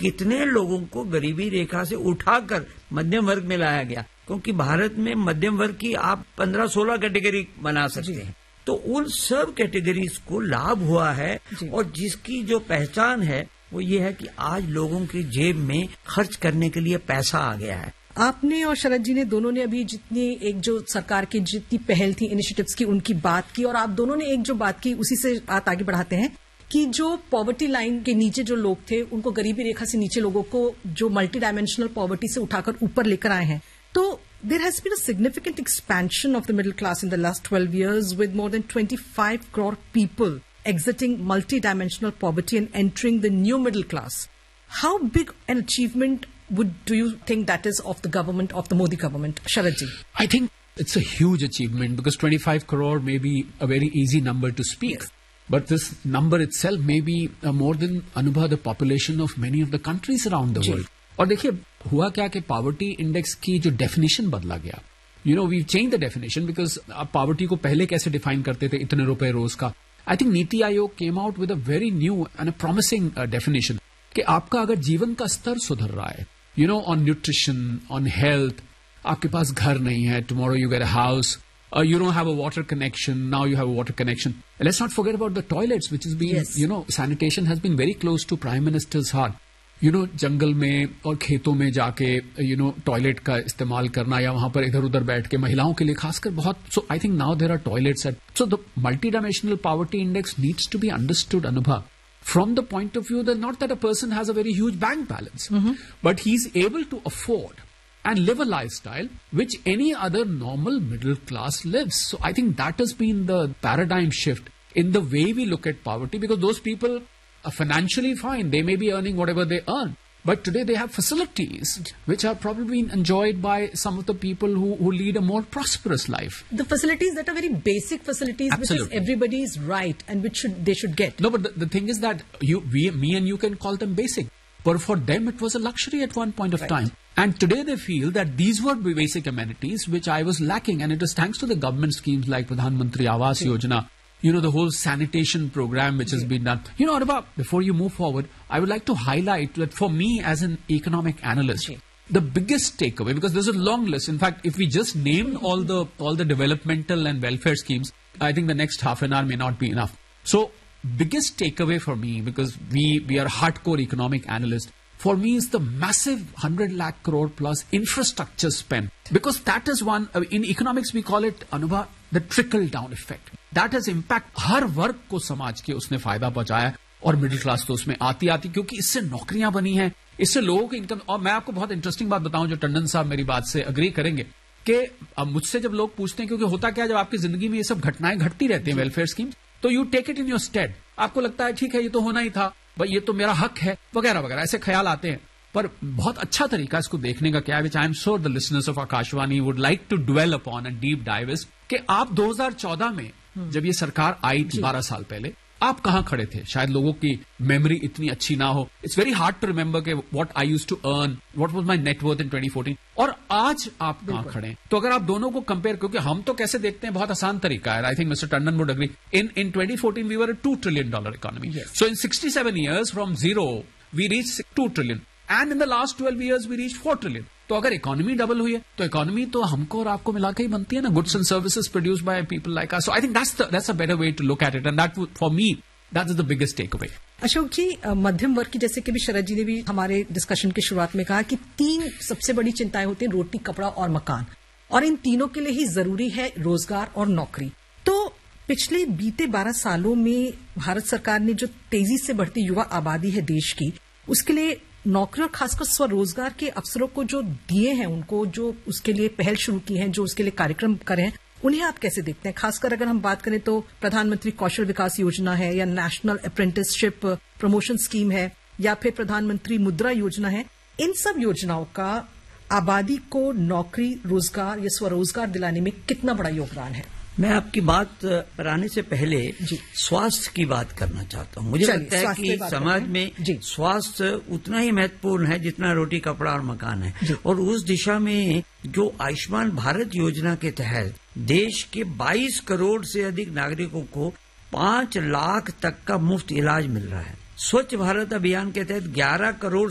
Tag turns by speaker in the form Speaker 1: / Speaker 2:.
Speaker 1: कितने लोगों को गरीबी रेखा से उठाकर मध्यम वर्ग में लाया गया, क्योंकि भारत में मध्यम वर्ग की आप 15-16 कैटेगरी बना सकते हैं। तो उन सब कैटेगरीज को लाभ हुआ है और जिसकी जो पहचान है वो ये है कि आज लोगों की जेब में खर्च करने के लिए पैसा आ गया है।
Speaker 2: आपने और शरद जी ने दोनों ने अभी जितनी एक जो सरकार की जितनी पहल थी इनिशिएटिव्स की उनकी बात की, और आप दोनों ने एक जो बात की उसी से बात आगे बढ़ाते हैं कि जो पॉवर्टी लाइन के नीचे जो लोग थे उनको, गरीबी रेखा से नीचे लोगों को जो मल्टी डायमेंशनल पॉवर्टी से उठाकर ऊपर लेकर आए हैं। तो there has been a significant expansion of the middle class in the last 12 years with more than 25 crore people exiting multi-dimensional poverty and entering the new middle class. How big an achievement do you think that is of the government, of the Modi government? Sharad ji.
Speaker 3: I think it's a huge achievement because 25 crore may be a very easy number to speak. Yes. But this number itself may be more than, Anubha, the population of many of the countries around the world. और देखिए हुआ क्या कि poverty index की जो definition बदला गया, we change the definition because आप पावर्टी को पहले कैसे डिफाइन करते थे, इतने रुपए रोज का। I think NITI Aayog came out with a very new and a promising definition कि आपका अगर जीवन का स्तर सुधर रहा है, ऑन न्यूट्रिशन, ऑन हेल्थ, आपके पास घर नहीं है, tomorrow you get a house, you don't have a water connection, now you have a water connection. And let's not forget about the toilets, which has been, sanitation has been very close to Prime Minister's heart. जंगल में और खेतों में जाके toilet का इस्तेमाल करना या वहां पर इधर उधर बैठ के महिलाओं के लिए खासकर बहुत, सो I think now there are toilets eight, so the multi dimensional poverty index needs to be understood, अनुभव, from the point of view that not that a person has a very huge bank balance, but he's able to afford and live a lifestyle which any other normal middle class lives. So I think that has been the paradigm shift in the way we look at poverty, because those people are financially fine. They may be earning whatever they earn, but today they have facilities which are probably being enjoyed by some of the people who lead a more prosperous life.
Speaker 2: The facilities that are very basic facilities,
Speaker 3: absolutely,
Speaker 2: which is everybody's right and which they should get.
Speaker 3: No, but the thing is that me and you can call them basic, but for them it was a luxury at one point of time. And today they feel that these were basic amenities which I was lacking, and it was thanks to the government schemes like Pradhan Mantri Awas Yojana, the whole sanitation program which has been done. Arba, before you move forward, I would like to highlight that for me as an economic analyst, the biggest takeaway, because there's a long list. In fact, if we just name all the developmental and welfare schemes, I think the next half an hour may not be enough. So, biggest takeaway for me, because we are hardcore economic analysts, for me is the massive 100 lakh crore plus infrastructure spend. Because that is one, in economics we call it, Anubha, the trickle down effect. That has impact, हर वर्ग को समाज के उसने फायदा पहुंचाया, और middle class तो उसमें आती क्योंकि इससे नौकरियां बनी हैं, इससे लोगों की इनकम। और मैं आपको बहुत इंटरेस्टिंग बात बताऊं, जो टंडन साहब मेरी बात से अग्री करेंगे, कि मुझसे जब लोग पूछते हैं, क्योंकि होता क्या, जब आपकी जिंदगी में ये सब घटनाएं घटती रहती हैं, वेलफेयर स्कीम, तो you take it in your state, आपको लगता है ठीक है ये तो होना ही था, भाई ये तो मेरा हक है, वगैरह वगैरह, ऐसे ख्याल आते हैं। पर बहुत अच्छा तरीका इसको देखने का क्या है, विच I am sure the listeners of Akashvani would like to dwell upon and deep dive is, कि आप 2014 में जब ये सरकार आई थी 12 साल पहले, आप कहां खड़े थे? शायद लोगों की मेमोरी इतनी अच्छी ना हो, it's very hard to remember कि what I used to earn, what was my net worth इन 2014, और आज आप कहां खड़े हैं। तो अगर आप दोनों को कंपेयर, क्योंकि हम तो कैसे देखते हैं, बहुत आसान तरीका है, I think mister Tandon would agree, in 2014 we were a $2 trillion economy, so in 67 years from zero we reach $2 trillion, and in the last 12 years we reach $4 trillion. तो अगर इकोनॉमी डबल हुई है, तो इकोनॉमी तो हमको और आपको मिला के ही बनती है ना, goods and services produced by people like us. So I think that's a better way to look at it, and that for me that is the biggest take away.
Speaker 2: Ashok जी, मध्यम वर्ग की, जैसे कि भी शरद जी ने भी हमारे डिस्कशन की शुरुआत में कहा कि 3 सबसे बड़ी चिंताएं होती हैं, रोटी, कपड़ा और मकान, और इन तीनों के लिए ही जरूरी है रोजगार और नौकरी. तो पिछले बीते 12 सालों में भारत सरकार ने जो तेजी से बढ़ती युवा आबादी है देश की, उसके लिए नौकरी और खासकर स्वरोजगार के अवसरों को जो दिए हैं, उनको जो उसके लिए पहल शुरू की है, जो उसके लिए कार्यक्रम करे हैं, उन्हें आप कैसे देखते हैं? खासकर अगर हम बात करें तो प्रधानमंत्री कौशल विकास योजना है, या नेशनल अप्रेंटिसशिप प्रमोशन स्कीम है, या फिर प्रधानमंत्री मुद्रा योजना है. इन सब योजनाओं का आबादी को नौकरी, रोजगार या स्वरोजगार दिलाने में कितना बड़ा योगदान है?
Speaker 1: मैं आपकी बात पर आने से पहले स्वास्थ्य की बात करना चाहता हूँ. मुझे लगता है कि समाज में स्वास्थ्य उतना ही महत्वपूर्ण है जितना रोटी, कपड़ा और मकान है. और उस दिशा में जो आयुष्मान भारत योजना के तहत देश के 22 करोड़ से अधिक नागरिकों को 5 लाख तक का मुफ्त इलाज मिल रहा है. स्वच्छ भारत अभियान के तहत 11 करोड़